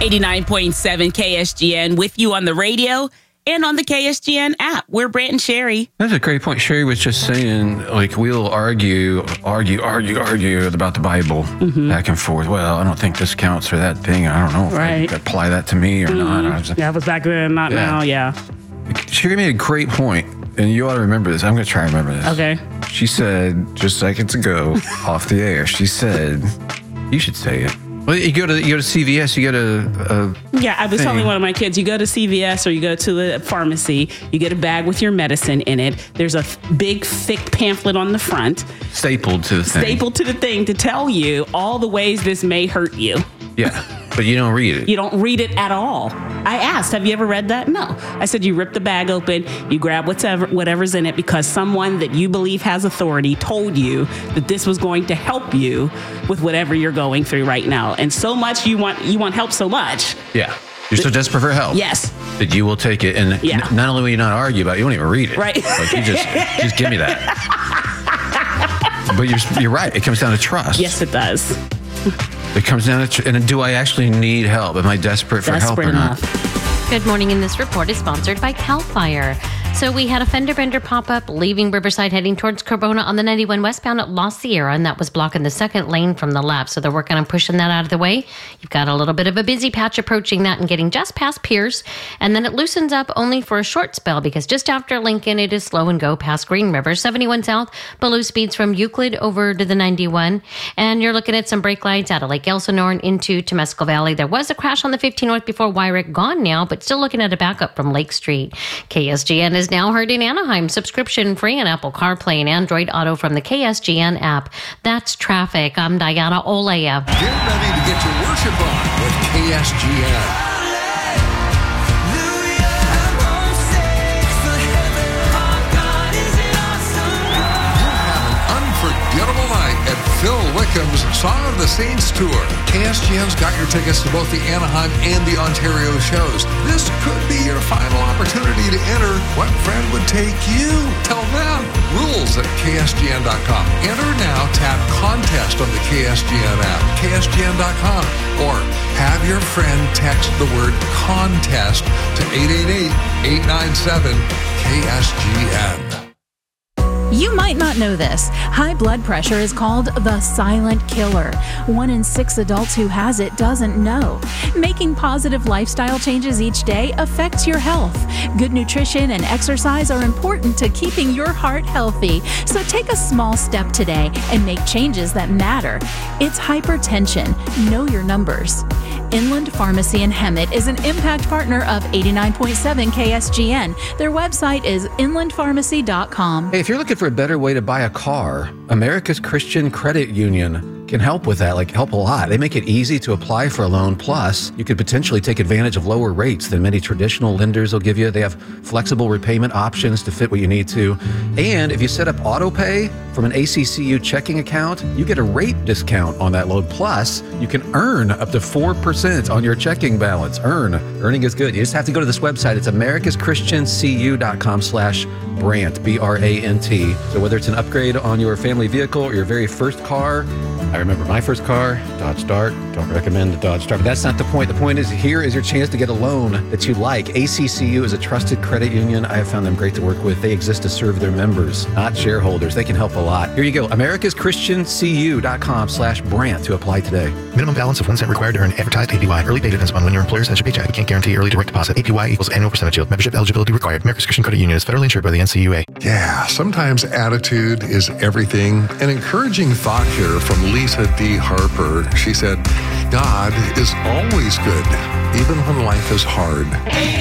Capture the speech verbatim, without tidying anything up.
eighty-nine point seven K S G N with you on the radio and on the K S G N app. We're Brant and Sherry. That's a great point. Sherry was just saying, like, we'll argue, argue, argue, argue about the Bible mm-hmm. back and forth. Well, I don't think this counts for that thing. I don't know if right. I apply that to me or mm-hmm. not. I was, yeah, it was back then, not yeah. now, yeah. Sherry made a great point, and you ought to remember this. I'm going to try and remember this. Okay. She said, just seconds ago, off the air, she said, you should say it. Well, you go to you go to C V S, you get a, a yeah. I was thing. telling one of my kids, you go to C V S or you go to the pharmacy, you get a bag with your medicine in it. There's a big, thick pamphlet on the front, stapled to the thing, stapled to the thing to tell you all the ways this may hurt you. Yeah, but you don't read it. You don't read it at all. I asked, have you ever read that? No. I said, you rip the bag open, you grab whatever whatever's in it because someone that you believe has authority told you that this was going to help you with whatever you're going through right now. And so much you want you want help so much. Yeah. You're so desperate for help. Yes. That you will take it. And yeah. n- not only will you not argue about it, you won't even read it. Right. Like you just, just give me that. But you're, you're right. It comes down to trust. Yes, it does. It comes down to, and do I actually need help? Am I desperate for desperate help or enough. not? Good morning, and this report is sponsored by CAL FIRE. So we had a fender bender pop up leaving Riverside heading towards Corona on the ninety-one westbound at La Sierra, and that was blocking the second lane from the left. So they're working on pushing that out of the way. You've got a little bit of a busy patch approaching that and getting just past Pierce, and then it loosens up only for a short spell because just after Lincoln, it is slow and go past Green River. seventy-one south, below speeds from Euclid over to the ninety-one, and you're looking at some brake lights out of Lake Elsinore and into Temescal Valley. There was a crash on the fifteen north before Wyrick, gone now, but still looking at a backup from Lake Street. K S G N is now heard in Anaheim, subscription free on Apple CarPlay and Android Auto from the K S G N app. That's traffic. I'm Diana Olea. Get ready to get your worship on with K S G N. Unforgettable night at Phil Wickham's Song of the Saints Tour. K S G N's got your tickets to both the Anaheim and the Ontario shows. This could be your final opportunity to enter. What friend would take you? Tell them. Rules at K S G N dot com. Enter now. Tap contest on the K S G N app, K S G N dot com. Or have your friend text the word contest to eight eight eight, eight nine seven, K S G N. You might not know this. High blood pressure is called the silent killer. One in six adults who has it doesn't know. Making positive lifestyle changes each day affects your health. Good nutrition and exercise are important to keeping your heart healthy. So take a small step today and make changes that matter. It's hypertension. Know your numbers. Inland Pharmacy in Hemet is an impact partner of eighty-nine point seven K S G N. Their website is inland pharmacy dot com. Hey, if you're looking for a better way to buy a car, America's Christian Credit Union can help with that, like help a lot. They make it easy to apply for a loan. Plus, you could potentially take advantage of lower rates than many traditional lenders will give you. They have flexible repayment options to fit what you need to. And if you set up auto pay from an A C C U checking account, you get a rate discount on that loan. Plus, you can earn up to four percent on your checking balance. Earn. Earning is good. You just have to go to this website. It's americas christian c u dot com slash Brant, B R A N T. So whether it's an upgrade on your family vehicle or your very first car, I remember my first car, Dodge Dart. Don't recommend the Dodge Dart, but that's not the point. The point is, here is your chance to get a loan that you like. A C C U is a trusted credit union. I have found them great to work with. They exist to serve their members, not shareholders. They can help a lot. Here you go, americas christian c u dot com slash Brant to apply today. Minimum balance of one cent required to earn advertised A P Y. Early pay depends on when your employer sends your paycheck. We can't guarantee early direct deposit. A P Y equals annual percentage yield. Membership eligibility required. America's Christian Credit Union is federally insured by the N C U A. Yeah, sometimes attitude is everything. An encouraging thought here from Lisa D. Harper. She said, God is always good, even when life is hard.